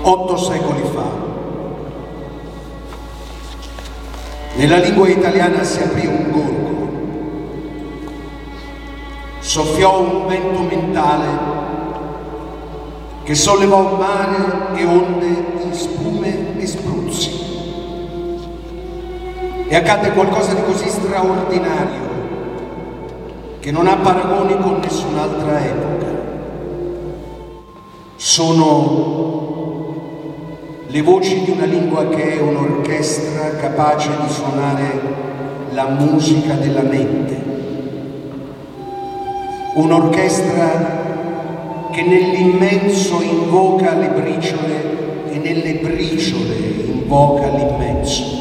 8 secoli fa, nella lingua italiana si aprì un gorgo, soffiò un vento mentale che sollevò mare e onde in spume e spruzzi. E accadde qualcosa di così straordinario che non ha paragoni con nessun'altra epoca. Sono le voci di una lingua che è un'orchestra capace di suonare la musica della mente. Un'orchestra che nell'immenso invoca le briciole e nelle briciole invoca l'immenso.